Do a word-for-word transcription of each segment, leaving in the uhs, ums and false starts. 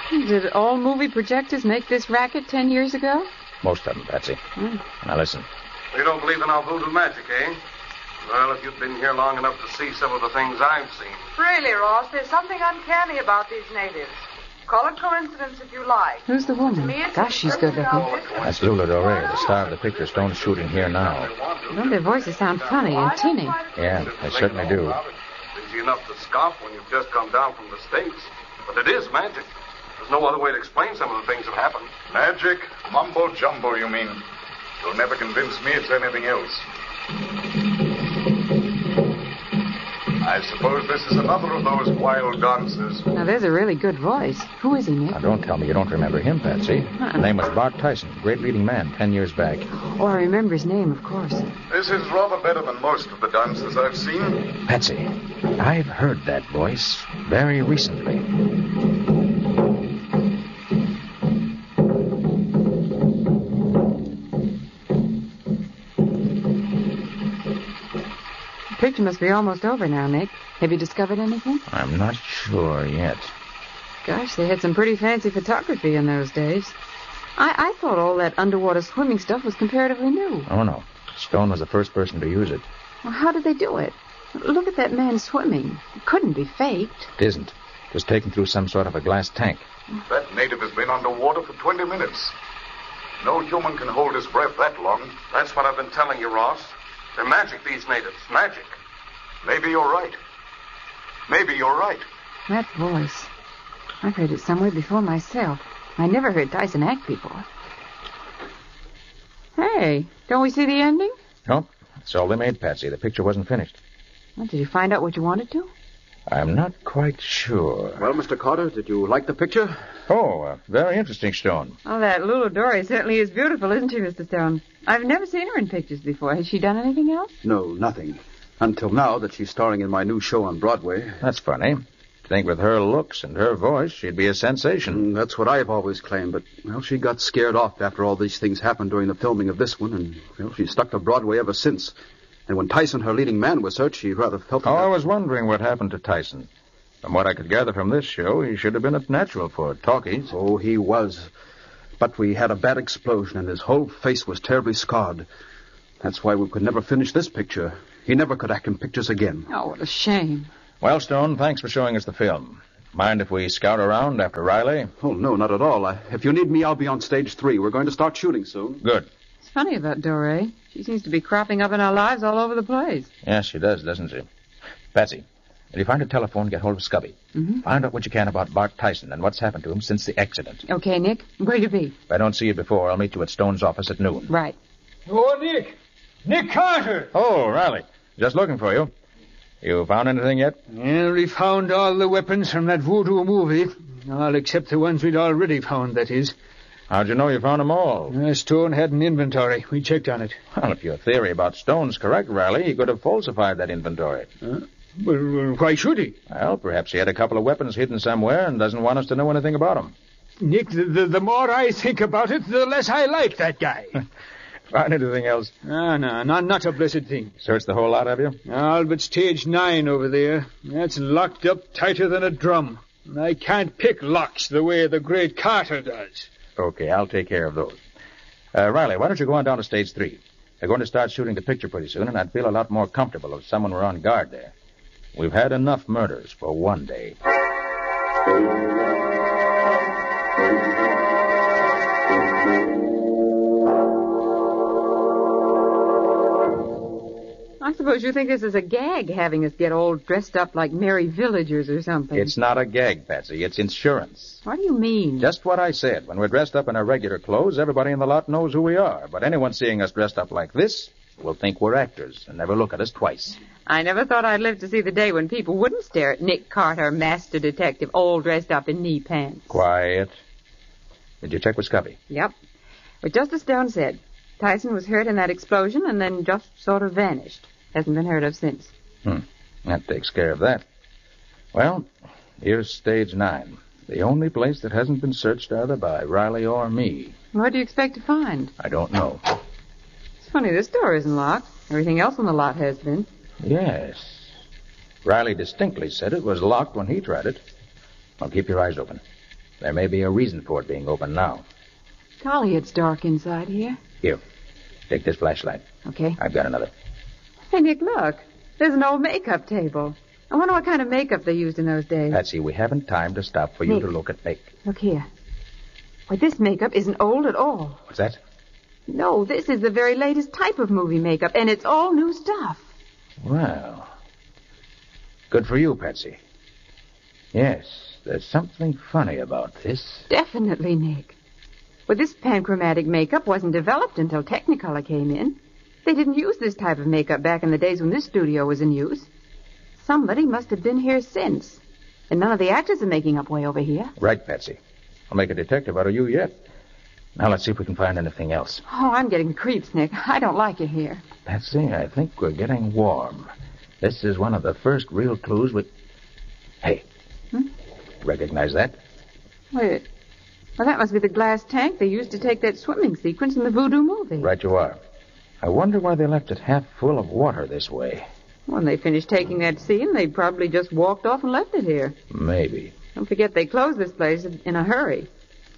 Did all movie projectors make this racket ten years ago? Most of them, Patsy. Mm. Now listen. You don't believe in our voodoo magic, eh? Well, if you've been here long enough to see some of the things I've seen. Really, Ross, there's something uncanny about these natives. Call it coincidence if you like. Who's the woman? Gosh, she's good looking. That's Lula Dore, the star of the picture Stone's shooting here now. Well, their voices sound funny and tinny. Yeah, they certainly do. It's easy enough to scoff when you've just come down from the States. But it is magic. There's no other way to explain some of the things that happen. Magic? Mumbo jumbo, you mean? You'll never convince me it's anything else. I suppose this is another of those wild dances. Now, there's a really good voice. Who is he, Nick? Now, don't tell me you don't remember him, Patsy. Huh. His name was Bart Tyson, great leading man, ten years back. Oh, I remember his name, of course. This is rather better than most of the dances I've seen. Patsy, I've heard that voice very recently. The picture must be almost over now, Nick. Have you discovered anything? I'm not sure yet. Gosh, they had some pretty fancy photography in those days. I, I thought all that underwater swimming stuff was comparatively new. Oh, no. Stone was the first person to use it. Well, how did they do it? Look at that man swimming. It couldn't be faked. It isn't. It was taken through some sort of a glass tank. That native has been underwater for twenty minutes. No human can hold his breath that long. That's what I've been telling you, Ross. They're magic, these natives. Magic. Maybe you're right. Maybe you're right. That voice. I've heard it somewhere before myself. I never heard Tyson act before. Hey, don't we see the ending? Nope. That's all they made, Patsy. The picture wasn't finished. Well, did you find out what you wanted to? I'm not quite sure. Well, Mister Carter, did you like the picture? Oh, uh, very interesting, Stone. Oh, that Lula Dore certainly is beautiful, isn't she, Mister Stone? I've never seen her in pictures before. Has she done anything else? No, nothing. Until now that she's starring in my new show on Broadway. That's funny. To think with her looks and her voice, she'd be a sensation. Mm, that's what I've always claimed, but, well, she got scared off after all these things happened during the filming of this one, and, well, she's stuck to Broadway ever since. And when Tyson, her leading man, was hurt, she rather felt... Oh, I was wondering what happened to Tyson. From what I could gather from this show, he should have been a natural for talkies. Oh, he was. But we had a bad explosion, and his whole face was terribly scarred. That's why we could never finish this picture. He never could act in pictures again. Oh, what a shame. Well, Stone, thanks for showing us the film. Mind if we scout around after Riley? Oh, no, not at all. I, if you need me, I'll be on stage three. We're going to start shooting soon. Good. It's funny about Dore. She seems to be cropping up in our lives all over the place. Yes, she does, doesn't she? Patsy, if you find a telephone, get hold of Scubby. Mm-hmm. Find out what you can about Bart Tyson and what's happened to him since the accident. Okay, Nick. Where'll you be? If I don't see you before, I'll meet you at Stone's office at noon. Right. Oh, Nick. Nick Carter. Oh, Riley. Just looking for you. You found anything yet? Yeah, we found all the weapons from that voodoo movie. All except the ones we'd already found, that is. How'd you know you found them all? Uh, Stone had an inventory. We checked on it. Well, if your theory about Stone's correct, Riley, he could have falsified that inventory. Huh? Well, why should he? Well, perhaps he had a couple of weapons hidden somewhere and doesn't want us to know anything about them. Nick, the, the, the more I think about it, the less I like that guy. Find anything else? Ah, no, not, not a blessed thing. Searched the whole lot, have you? All but stage nine over there. That's locked up tighter than a drum. I can't pick locks the way the great Carter does. Okay, I'll take care of those. Uh, Riley, why don't you go on down to stage three? They're going to start shooting the picture pretty soon, and I'd feel a lot more comfortable if someone were on guard there. We've had enough murders for one day. I suppose you think this is a gag, having us get all dressed up like merry villagers or something. It's not a gag, Patsy. It's insurance. What do you mean? Just what I said. When we're dressed up in our regular clothes, everybody in the lot knows who we are. But anyone seeing us dressed up like this will think we're actors and never look at us twice. I never thought I'd live to see the day when people wouldn't stare at Nick Carter, master detective, all dressed up in knee pants. Quiet. Did you check with Scubby? Yep. But just as Stone said, Tyson was hurt in that explosion and then just sort of vanished. Hasn't been heard of since. Hmm. That takes care of that. Well, here's stage nine. The only place that hasn't been searched either by Riley or me. What do you expect to find? I don't know. It's funny, this door isn't locked. Everything else on the lot has been. Yes. Riley distinctly said it was locked when he tried it. Well, keep your eyes open. There may be a reason for it being open now. Golly, it's dark inside here. Here, take this flashlight. Okay. I've got another. Hey, Nick, look. There's an old makeup table. I wonder what kind of makeup they used in those days. Patsy, we haven't time to stop for you Nick. to look at make. Look here. Why, this makeup isn't old at all. What's that? No, this is the very latest type of movie makeup, and it's all new stuff. Well, good for you, Patsy. Yes, there's something funny about this. Definitely, Nick. Well, this panchromatic makeup wasn't developed until Technicolor came in. They didn't use this type of makeup back in the days when this studio was in use. Somebody must have been here since. And none of the actors are making up way over here. Right, Patsy. I'll make a detective out of you yet. Now let's see if we can find anything else. Oh, I'm getting the creeps, Nick. I don't like it here. Patsy, I think we're getting warm. This is one of the first real clues we... Hey. Hmm? Recognize that? Wait. Well, that must be the glass tank they used to take that swimming sequence in the Voodoo movie. Right you are. I wonder why they left it half full of water this way. When they finished taking that scene, they probably just walked off and left it here. Maybe. Don't forget they closed this place in a hurry.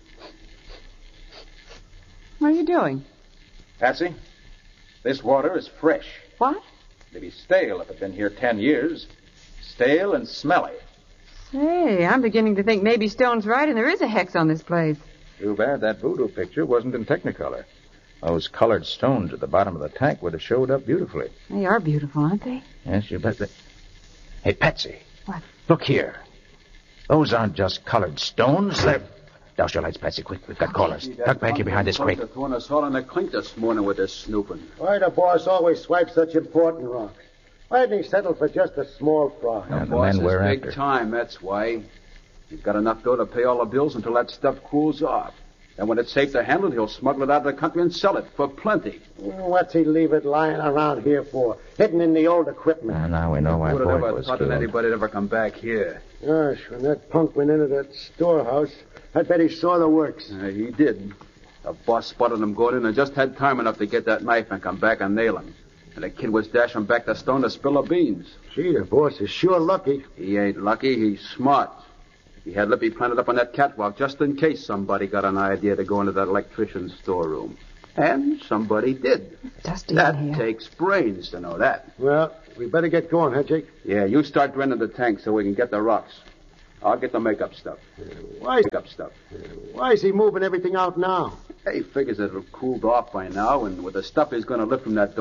What are you doing? Patsy, this water is fresh. What? It'd be stale if it'd been here ten years. Stale and smelly. Say, I'm beginning to think maybe Stone's right and there is a hex on this place. Too bad that voodoo picture wasn't in Technicolor. Those colored stones at the bottom of the tank would have showed up beautifully. They are beautiful, aren't they? Yes, you bet they... Hey, Patsy. What? Look here. Those aren't just colored stones. They're... Douse your lights, Patsy, quick. We've got callers. Duck back here behind this crate. Throwing us all in the clink this morning with this snooping. Why the boss always swipes such important rocks? Why didn't he settle for just a small fry? Yeah, the boss men we're is big after. time, that's why. He's got enough dough to pay all the bills until that stuff cools off. And when it's safe to handle it, he'll smuggle it out of the country and sell it for plenty. What's he leave it lying around here for? Hidden in the old equipment. Ah, now we know why Who would Boyd have ever was thought killed. that anybody'd ever come back here? Gosh, when that punk went into that storehouse, I bet he saw the works. Uh, he did. The boss spotted him going in and just had time enough to get that knife and come back and nail him. And the kid was dashing back to Stone to spill the beans. Gee, the boss is sure lucky. He ain't lucky, he's smart. He had Lippy planted up on that catwalk just in case somebody got an idea to go into that electrician's storeroom. And somebody did. Dusty That in here. takes brains to know that. Well, we better get going, huh, Jake? Yeah, you start draining the tank so we can get the rocks. I'll get the makeup stuff. Why, Makeup stuff. why is he moving everything out now? He figures it'll have cooled off by now, and with the stuff he's going to lift from that